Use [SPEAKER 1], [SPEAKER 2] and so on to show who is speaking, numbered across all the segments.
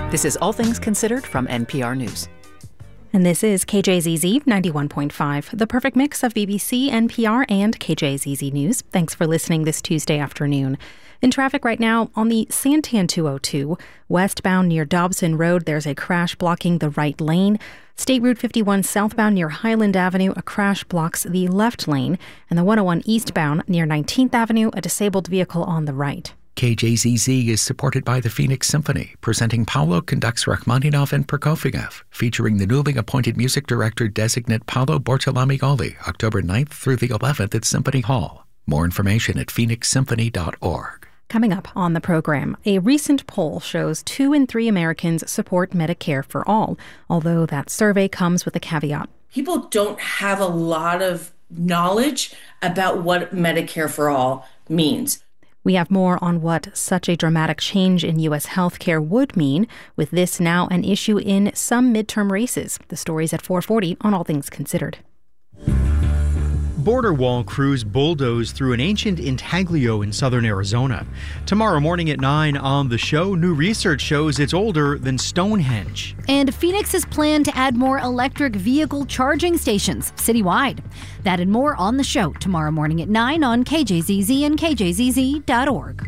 [SPEAKER 1] This is All Things Considered from NPR News.
[SPEAKER 2] And this is KJZZ 91.5, the perfect mix of BBC, NPR, and KJZZ News. Thanks for listening this Tuesday afternoon. In traffic right now, on the Santan 202, westbound near Dobson Road, there's a crash blocking the right lane. State Route 51 southbound near Highland Avenue, a crash blocks the left lane. And the 101 eastbound near 19th Avenue, a disabled vehicle on the right.
[SPEAKER 3] KJZZ is supported by the Phoenix Symphony, presenting Paolo conducts Rachmaninoff and Prokofiev, featuring the newly appointed music director designate Paolo Bortolami-Goli, October 9th through the 11th at Symphony Hall. More information at phoenixsymphony.org.
[SPEAKER 2] Coming up on the program, a recent poll shows 2 in 3 Americans support Medicare for all, although that survey comes with a caveat.
[SPEAKER 4] People don't have a lot of knowledge about what Medicare for all means.
[SPEAKER 2] We have more on what such a dramatic change in U.S. healthcare would mean, with this now an issue in some midterm races. The story's at 4:40 on All Things Considered.
[SPEAKER 5] Border wall crews bulldoze through an ancient intaglio in southern Arizona. Tomorrow morning at 9 on the show, new research shows it's older than Stonehenge.
[SPEAKER 6] And Phoenix has planned to add more electric vehicle charging stations citywide. That and more on the show tomorrow morning at 9 on KJZZ and KJZZ.org.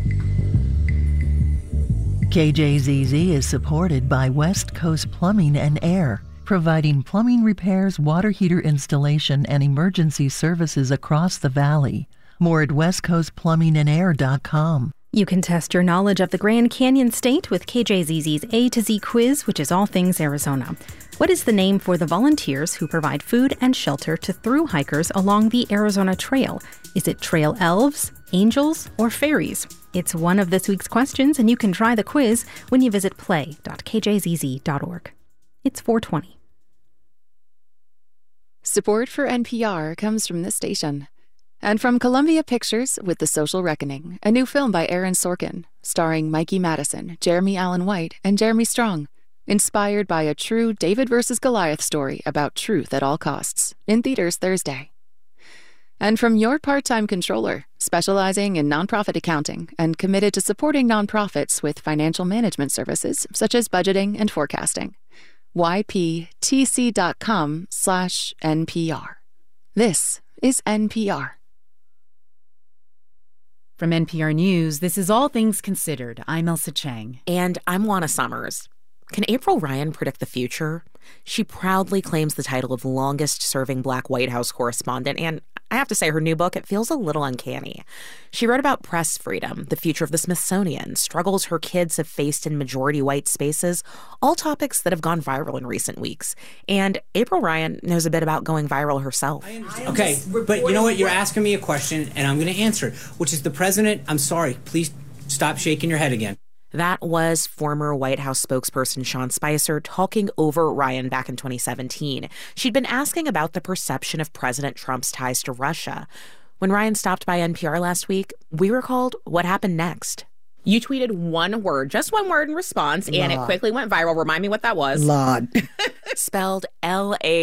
[SPEAKER 7] KJZZ is supported by West Coast Plumbing and Air, providing plumbing repairs, water heater installation, and emergency services across the valley. More at westcoastplumbingandair.com.
[SPEAKER 2] You can test your knowledge of the Grand Canyon State with KJZZ's A to Z quiz, which is all things Arizona. What is the name for the volunteers who provide food and shelter to thru hikers along the Arizona Trail? Is it trail elves, angels, or fairies? It's one of this week's questions, and you can try the quiz when you visit play.kjzz.org. It's 4:20.
[SPEAKER 8] Support for NPR comes from this station. And from Columbia Pictures with The Social Reckoning, a new film by Aaron Sorkin, starring Mikey Madison, Jeremy Allen White, and Jeremy Strong. Inspired by a true David versus Goliath story about truth at all costs. In theaters Thursday. And from your part-time controller, specializing in nonprofit accounting and committed to supporting nonprofits with financial management services such as budgeting and forecasting. yptc.com/NPR. This is NPR.
[SPEAKER 9] From NPR News, this is All Things Considered. I'm Elsa Chang.
[SPEAKER 10] And I'm Juana Summers. Can April Ryan predict the future? She proudly claims the title of longest-serving Black White House correspondent, and I have to say, her new book, it feels a little uncanny. She wrote about press freedom, the future of the Smithsonian, struggles her kids have faced in majority-white spaces, all topics that have gone viral in recent weeks. And April Ryan knows a bit about going viral herself.
[SPEAKER 11] Okay, but you know what? You're asking me a question, and I'm going to answer it, which is the president. I'm sorry. Please stop shaking your head again.
[SPEAKER 10] That was former White House spokesperson Sean Spicer talking over Ryan back in 2017. She'd been asking about the perception of President Trump's ties to Russia. When Ryan stopped by NPR last week, we recalled what happened next. You tweeted one word, just one word in response, and it quickly went viral. Remind me what that was.
[SPEAKER 12] Lod.
[SPEAKER 10] Spelled L-A